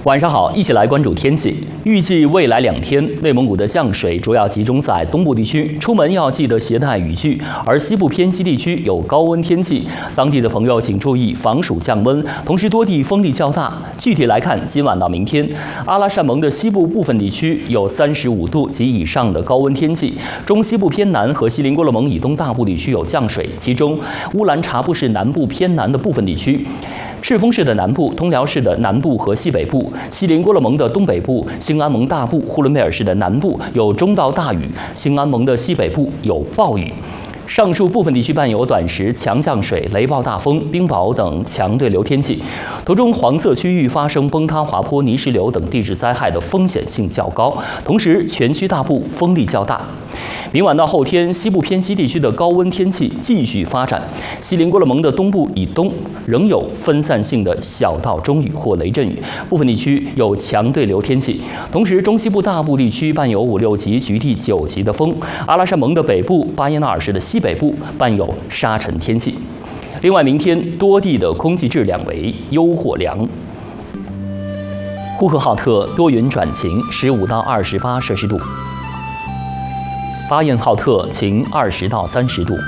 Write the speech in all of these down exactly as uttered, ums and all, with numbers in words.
晚上好，一起来关注天气。预计未来两天，内蒙古的降水主要集中在东部地区，出门要记得携带雨具；而西部偏西地区有高温天气，当地的朋友请注意防暑降温，同时多地风力较大。具体来看，今晚到明天，阿拉善盟的西部部分地区有三十五度及以上的高温天气，中西部偏南和锡林郭勒盟以东大部地区有降水，其中乌兰察布市南部偏南的部分地区。 赤峰市的南部、通辽市的南部和西北部、锡林郭勒盟的东北部、兴安盟大部、呼伦贝尔市的南部有中到大雨，兴安盟的西北部有暴雨。上述部分地区伴有短时强降水、雷暴大风、冰雹等强对流天气，图中黄色区域发生崩塌、滑坡、泥石流等地质灾害的风险性较高，同时全区大部风力较大。 明晚到后天，西部偏西地区的高温天气继续发展，锡林郭勒盟的东部以东仍有分散性的小到中雨或雷阵雨，部分地区有强对流天气。同时，中西部大部地区伴有五六级、局地九级的风。阿拉善盟的北部、巴彦淖尔市的西北部伴有沙尘天气。另外，明天多地的空气质量为优或良。 呼和浩特多云转晴，十五到二十八摄氏度。 巴彦浩特晴，二十到三十度；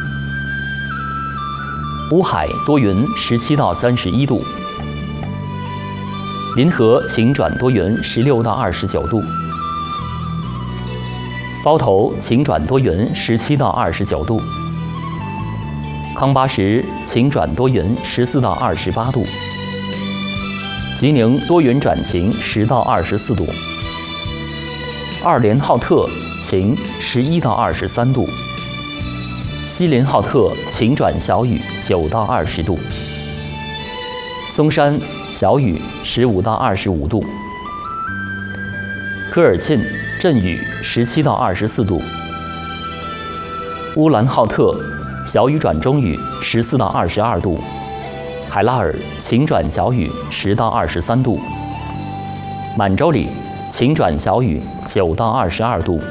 乌海多云，十七到三十一度；临河晴转多云，十六到二十九度；包头晴转多云，十七到二十九度；康巴什晴转多云，十四到二十八度；吉宁多云转晴，十到二十四度；二连浩特 晴，十一到二十三度；锡林浩特晴转小雨，九到二十度；松山小雨，十五到二十五度；科尔沁阵雨，十七到二十四度；乌兰浩特小雨转中雨，十四到二十二度；海拉尔晴转小雨，十到二十三度；满洲里晴转小雨，九到二十二度。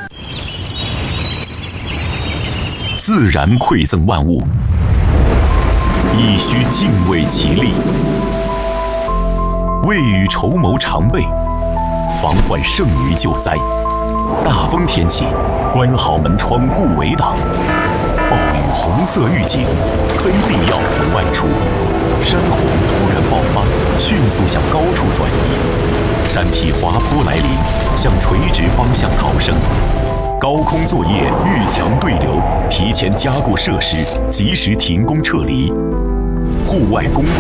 自然馈赠万物，亦需敬畏其力。未雨绸缪常备，防患胜于救灾。大风天气，关好门窗顾围挡。暴雨红色预警，非必要不外出。山洪突然爆发，迅速向高处转移。山体滑坡来临，向垂直方向逃生。 高空作业遇强对流，提前加固设施，及时停工撤离。户外公共